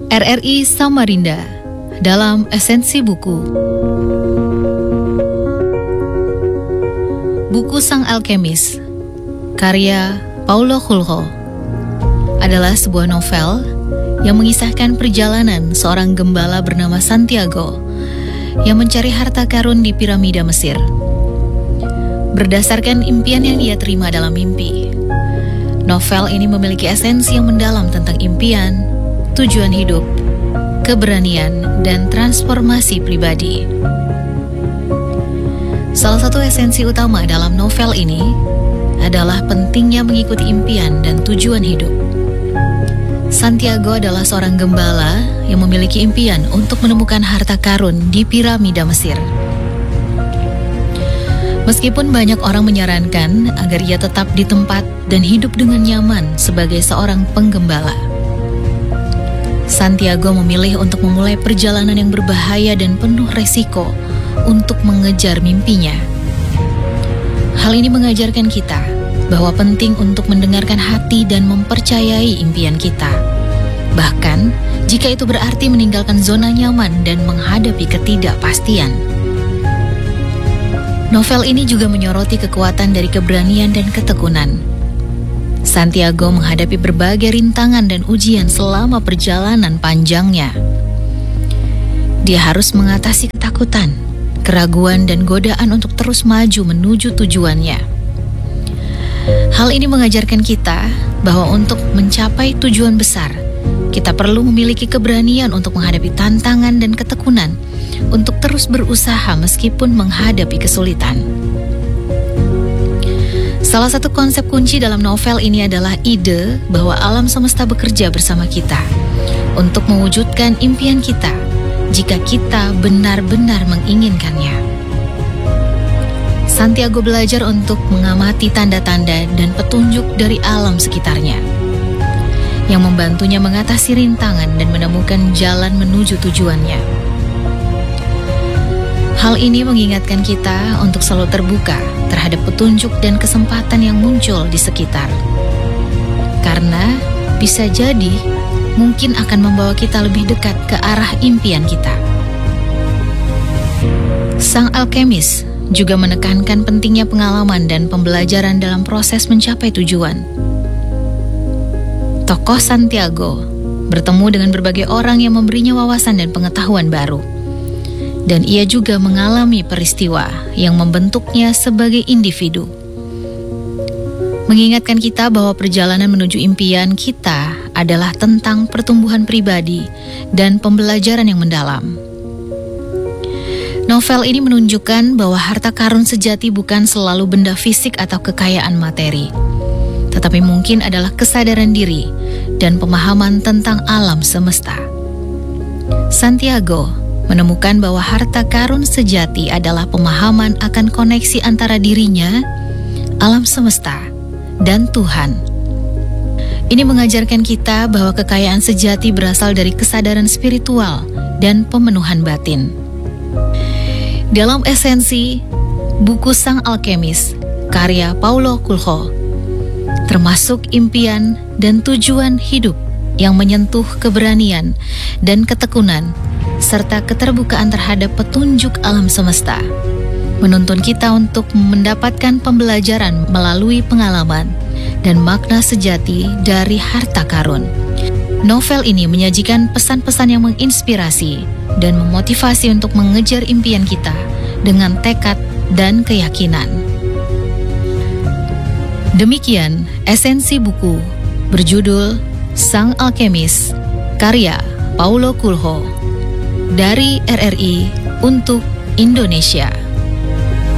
RRI Samarinda dalam esensi buku. Buku Sang Alkemis, karya Paulo Coelho, adalah sebuah novel yang mengisahkan perjalanan seorang gembala bernama Santiago yang mencari harta karun di piramida Mesir. Berdasarkan impian yang ia terima dalam mimpi, novel ini memiliki esensi yang mendalam tentang impian, tujuan hidup, keberanian, dan transformasi pribadi. Salah satu esensi utama dalam novel ini adalah pentingnya mengikuti impian dan tujuan hidup. Santiago adalah seorang gembala yang memiliki impian untuk menemukan harta karun di piramida Mesir. Meskipun banyak orang menyarankan agar ia tetap di tempat dan hidup dengan nyaman sebagai seorang penggembala, Santiago memilih untuk memulai perjalanan yang berbahaya dan penuh resiko untuk mengejar mimpinya. Hal ini mengajarkan kita bahwa penting untuk mendengarkan hati dan mempercayai impian kita, bahkan jika itu berarti meninggalkan zona nyaman dan menghadapi ketidakpastian. Novel ini juga menyoroti kekuatan dari keberanian dan ketekunan. Santiago menghadapi berbagai rintangan dan ujian selama perjalanan panjangnya. Dia harus mengatasi ketakutan, keraguan, dan godaan untuk terus maju menuju tujuannya. Hal ini mengajarkan kita bahwa untuk mencapai tujuan besar, kita perlu memiliki keberanian untuk menghadapi tantangan dan ketekunan, untuk terus berusaha meskipun menghadapi kesulitan. Salah satu konsep kunci dalam novel ini adalah ide bahwa alam semesta bekerja bersama kita untuk mewujudkan impian kita jika kita benar-benar menginginkannya. Santiago belajar untuk mengamati tanda-tanda dan petunjuk dari alam sekitarnya yang membantunya mengatasi rintangan dan menemukan jalan menuju tujuannya. Hal ini mengingatkan kita untuk selalu terbuka terhadap petunjuk dan kesempatan yang muncul di sekitar. Karena bisa jadi mungkin akan membawa kita lebih dekat ke arah impian kita. Sang Alkemis juga menekankan pentingnya pengalaman dan pembelajaran dalam proses mencapai tujuan. Tokoh Santiago bertemu dengan berbagai orang yang memberinya wawasan dan pengetahuan baru. Dan ia juga mengalami peristiwa yang membentuknya sebagai individu. Mengingatkan kita bahwa perjalanan menuju impian kita adalah tentang pertumbuhan pribadi dan pembelajaran yang mendalam. Novel ini menunjukkan bahwa harta karun sejati bukan selalu benda fisik atau kekayaan materi, tetapi mungkin adalah kesadaran diri dan pemahaman tentang alam semesta. Santiago menemukan bahwa harta karun sejati adalah pemahaman akan koneksi antara dirinya, alam semesta, dan Tuhan. Ini mengajarkan kita bahwa kekayaan sejati berasal dari kesadaran spiritual dan pemenuhan batin. Dalam esensi buku Sang Alkemis, karya Paulo Coelho, termasuk impian dan tujuan hidup yang menyentuh keberanian dan ketekunan, serta keterbukaan terhadap petunjuk alam semesta, menuntun kita untuk mendapatkan pembelajaran melalui pengalaman dan makna sejati dari harta karun. Novel ini menyajikan pesan-pesan yang menginspirasi dan memotivasi untuk mengejar impian kita dengan tekad dan keyakinan. Demikian esensi buku berjudul Sang Alkemis, karya Paulo Coelho, dari RRI untuk Indonesia.